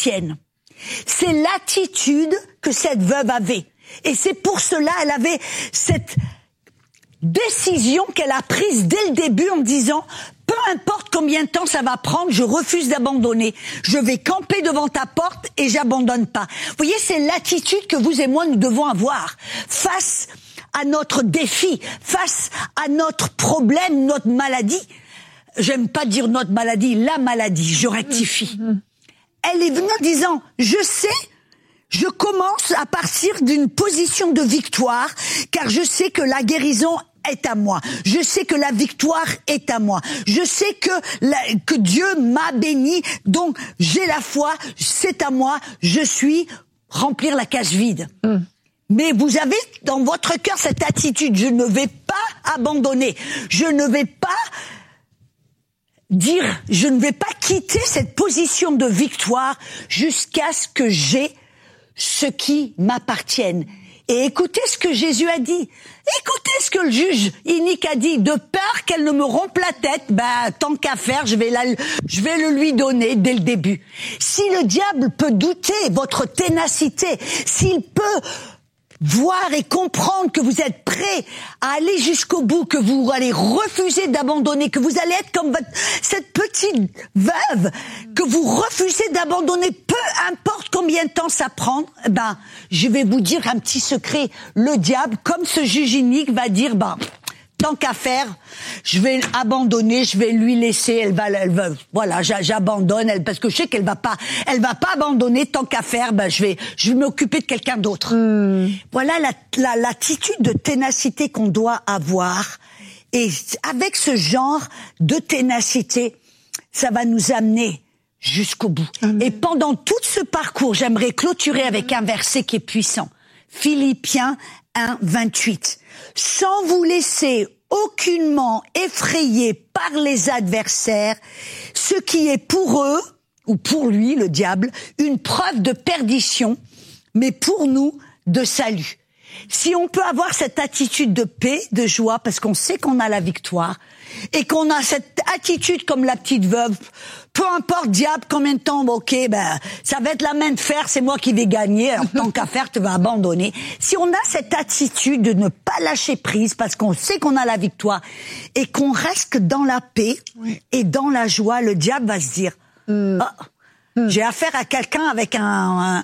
m'appartiennent. C'est l'attitude que cette veuve avait. Et c'est pour cela elle avait cette décision qu'elle a prise dès le début en disant « Peu importe combien de temps ça va prendre, je refuse d'abandonner. Je vais camper devant ta porte et j'abandonne pas. » Vous voyez, c'est l'attitude que vous et moi nous devons avoir face à notre défi, face à notre problème, notre maladie. J'aime pas dire notre maladie, la maladie, je rectifie. Elle est venue en disant « Je sais, je commence à partir d'une position de victoire, car je sais que la guérison est à moi. Je sais que la victoire est à moi. Je sais que Dieu m'a béni, donc j'ai la foi, c'est à moi, je suis remplir la cage vide. » Mais vous avez dans votre cœur cette attitude, je ne vais pas abandonner, je ne vais pas quitter cette position de victoire jusqu'à ce que j'ai ce qui m'appartienne. Et écoutez ce que Jésus a dit. Écoutez ce que le juge inique a dit. De peur qu'elle ne me rompe la tête, tant qu'à faire, je vais le lui donner dès le début. Si le diable peut douter votre ténacité, s'il peut voir et comprendre que vous êtes prêt à aller jusqu'au bout, que vous allez refuser d'abandonner, que vous allez être comme cette petite veuve, que vous refusez d'abandonner, peu importe combien de temps ça prend, je vais vous dire un petit secret. Le diable, comme ce juge inique, va dire, tant qu'à faire, je vais abandonner, je vais lui laisser, elle va, voilà, j'abandonne, parce que je sais qu'elle va pas abandonner, tant qu'à faire, je vais m'occuper de quelqu'un d'autre. Voilà l'attitude de ténacité qu'on doit avoir. Et avec ce genre de ténacité, ça va nous amener jusqu'au bout. Amen. Et pendant tout ce parcours, j'aimerais clôturer avec un verset qui est puissant. Philippiens 1, 28. Sans vous laisser aucunement effrayer par les adversaires, ce qui est pour eux, ou pour lui, le diable, une preuve de perdition, mais pour nous, de salut. Si on peut avoir cette attitude de paix, de joie, parce qu'on sait qu'on a la victoire, et qu'on a cette attitude comme la petite veuve, peu importe diable, combien de temps, ça va être la main de fer, c'est moi qui vais gagner, alors tant qu'à faire, tu vas abandonner. Si on a cette attitude de ne pas lâcher prise, parce qu'on sait qu'on a la victoire, et qu'on reste dans la paix, et dans la joie, le diable va se dire, j'ai affaire à quelqu'un avec un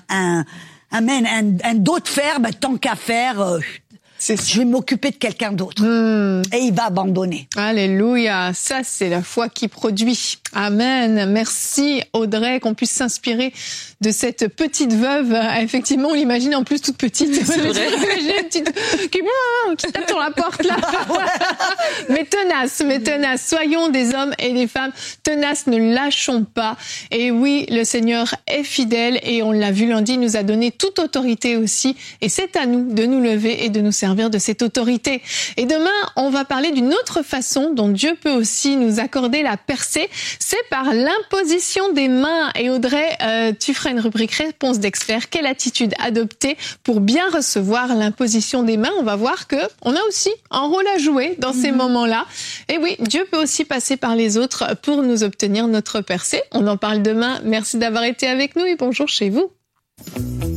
dos de fer, tant qu'à faire, je vais m'occuper de quelqu'un d'autre. Et il va abandonner. Alléluia. Ça, c'est la foi qui produit. Amen. Merci Audrey, qu'on puisse s'inspirer de cette petite veuve. Effectivement, on l'imagine en plus toute petite. C'est vrai. Une petite qui tape sur la porte là. Mais tenace. Soyons des hommes et des femmes tenaces, ne lâchons pas. Et oui, le Seigneur est fidèle et on l'a vu lundi, il nous a donné toute autorité aussi. Et c'est à nous de nous lever et de nous servir de cette autorité. Et demain, on va parler d'une autre façon dont Dieu peut aussi nous accorder la percée. C'est par l'imposition des mains. Et Audrey, tu feras une rubrique réponse d'expert. Quelle attitude adopter pour bien recevoir l'imposition des mains? On va voir que on a aussi un rôle à jouer dans ces moments-là. Et oui, Dieu peut aussi passer par les autres pour nous obtenir notre percée. On en parle demain. Merci d'avoir été avec nous et bonjour chez vous.